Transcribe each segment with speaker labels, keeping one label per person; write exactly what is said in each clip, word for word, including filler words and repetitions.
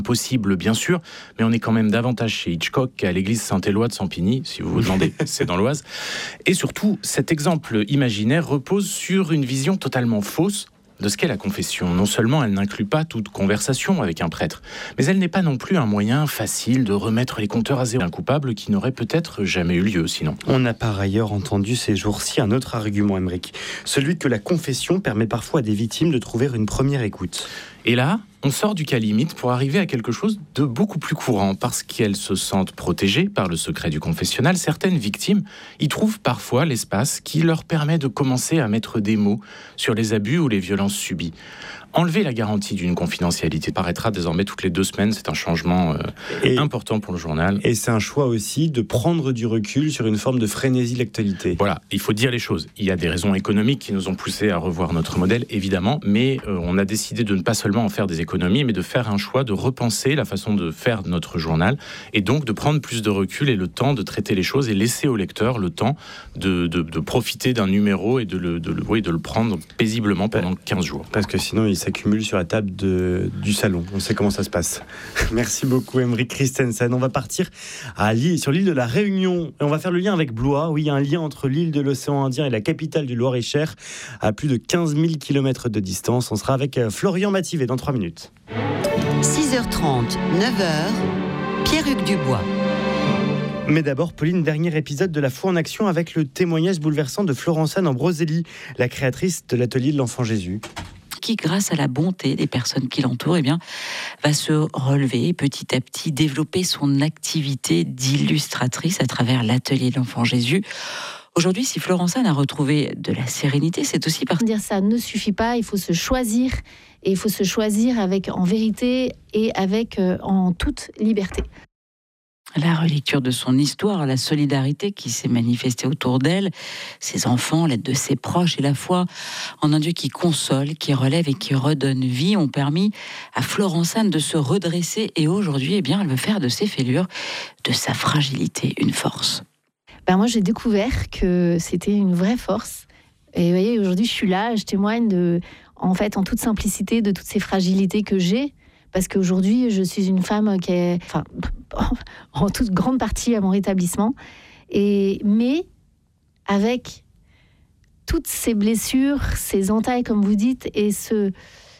Speaker 1: Possible, bien sûr, mais on est quand même davantage chez Hitchcock qu'à l'église Saint-Éloi de Sampigny, si vous vous demandez, c'est dans l'Oise. Et surtout, cet exemple imaginaire repose sur une vision totalement fausse de ce qu'est la confession. Non seulement elle n'inclut pas toute conversation avec un prêtre, mais elle n'est pas non plus un moyen facile de remettre les compteurs à zéro d'un coupable qui n'aurait peut-être jamais eu lieu sinon.
Speaker 2: On a par ailleurs entendu ces jours-ci un autre argument, Aymeric, celui que la confession permet parfois à des victimes de trouver une première écoute.
Speaker 1: Et là, on sort du cas limite pour arriver à quelque chose de beaucoup plus courant. Parce qu'elles se sentent protégées par le secret du confessionnal, certaines victimes y trouvent parfois l'espace qui leur permet de commencer à mettre des mots sur les abus ou les violences subies. Enlever la garantie d'une confidentialité paraîtra désormais toutes les deux semaines. C'est un changement euh, et, important pour le journal.
Speaker 2: Et c'est un choix aussi de prendre du recul sur une forme de frénésie de l'actualité.
Speaker 1: Voilà, il faut dire les choses. Il y a des raisons économiques qui nous ont poussés à revoir notre modèle, évidemment, mais euh, on a décidé de ne pas seulement en faire des économies, mais de faire un choix de repenser la façon de faire notre journal, et donc de prendre plus de recul et le temps de traiter les choses et laisser au lecteur le temps de, de, de profiter d'un numéro et de le, de, le, oui, de le prendre paisiblement pendant quinze jours.
Speaker 2: Parce que sinon, il s'accumule sur la table de, du salon. On sait comment ça se passe. Merci beaucoup, Aymeric Christensen. On va partir à l'île, sur l'île de la Réunion. Et on va faire le lien avec Blois. Oui, il y a un lien entre l'île de l'océan Indien et la capitale du Loir-et-Cher, à plus de quinze mille kilomètres de distance. On sera avec Florian Mathivet dans trois minutes.
Speaker 3: six heures trente, neuf heures, Pierre-Hugues Dubois.
Speaker 2: Mais d'abord, Pauline, dernier épisode de La Foi en Action avec le témoignage bouleversant de Florence-Anne Ambroselli, la créatrice de l'atelier de l'Enfant Jésus.
Speaker 4: Qui, grâce à la bonté des personnes qui l'entourent, eh bien, va se relever petit à petit, développer son activité d'illustratrice à travers l'atelier de l'Enfant Jésus. Aujourd'hui, si Florence-Anne a retrouvé de la sérénité, c'est aussi parce que...
Speaker 5: Dire ça ne suffit pas, il faut se choisir, et il faut se choisir avec, en vérité et avec, euh, en toute liberté.
Speaker 4: La relecture de son histoire, la solidarité qui s'est manifestée autour d'elle, ses enfants, l'aide de ses proches et la foi en un Dieu qui console, qui relève et qui redonne vie ont permis à Florence-Anne de se redresser et aujourd'hui, eh bien, elle veut faire de ses fêlures, de sa fragilité, une force.
Speaker 5: Ben moi, j'ai découvert que c'était une vraie force. Et vous voyez, aujourd'hui, je suis là, je témoigne de, en fait, en toute simplicité de toutes ces fragilités que j'ai. Parce qu'aujourd'hui, je suis une femme qui est, enfin, en toute grande partie à mon rétablissement. Et, mais avec toutes ces blessures, ces entailles, comme vous dites, et ce,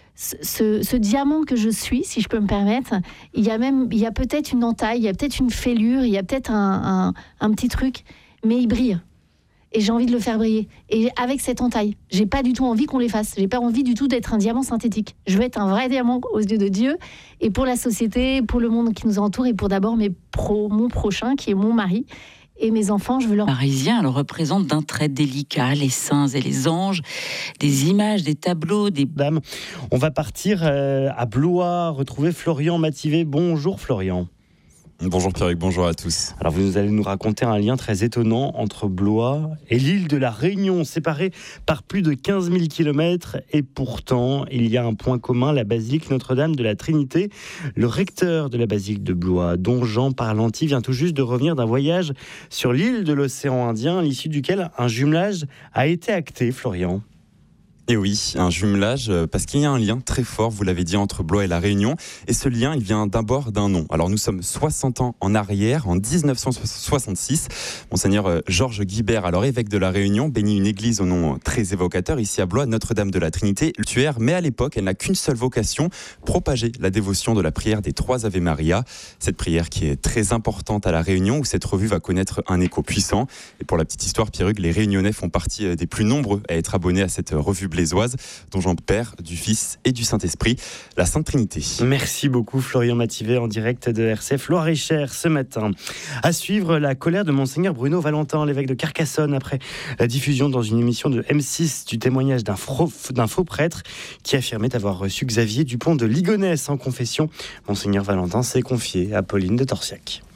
Speaker 5: ce, ce diamant que je suis, si je peux me permettre, il y a même, il y a peut-être une entaille, il y a peut-être une fêlure, il y a peut-être un, un, un petit truc, mais il brille. Et j'ai envie de le faire briller. Et avec cette entaille, j'ai pas du tout envie qu'on l'efface. J'ai pas envie du tout d'être un diamant synthétique. Je veux être un vrai diamant aux yeux de Dieu, et pour la société, pour le monde qui nous entoure, et pour d'abord mes pro, mon prochain, qui est mon mari, et mes enfants, je veux leur...
Speaker 4: Parisien, elle représente d'un trait délicat les saints et les anges, des images, des tableaux, des...
Speaker 2: Dames, on va partir à Blois, retrouver Florian Mathivet. Bonjour Florian.
Speaker 6: Bonjour Pierre-Hugues, bonjour à tous.
Speaker 2: Alors vous allez nous raconter un lien très étonnant entre Blois et l'île de la Réunion, séparée par plus de quinze mille kilomètres, et pourtant il y a un point commun, la basilique Notre-Dame de la Trinité. Le recteur de la basilique de Blois, don Jean Parlanti, vient tout juste de revenir d'un voyage sur l'île de l'océan Indien, à l'issue duquel un jumelage a été acté, Florian.
Speaker 6: Et oui, un jumelage, parce qu'il y a un lien très fort, vous l'avez dit, entre Blois et la Réunion. Et ce lien, il vient d'abord d'un nom. Alors nous sommes soixante ans en arrière, en dix-neuf cent soixante-six. Monseigneur Georges Guibert, alors évêque de la Réunion, bénit une église au nom très évocateur, ici à Blois, Notre-Dame de la Trinité, le tuaire. Mais à l'époque, elle n'a qu'une seule vocation, propager la dévotion de la prière des trois Ave Maria. Cette prière qui est très importante à la Réunion, où cette revue va connaître un écho puissant. Et pour la petite histoire, Pierre-Hugues, les Réunionnais font partie des plus nombreux à être abonnés à cette revue blésoise, dont Jean Père, du Fils et du Saint-Esprit, la Sainte Trinité.
Speaker 2: Merci beaucoup Florian Mathivet en direct de R C F Loir-et-Cher ce matin. À suivre, la colère de Monseigneur Bruno Valentin, l'évêque de Carcassonne, après la diffusion dans une émission de M six du témoignage d'un faux, d'un faux prêtre qui affirmait avoir reçu Xavier Dupont de Ligonnès en confession. Monseigneur Valentin s'est confié à Pauline de Torsiac.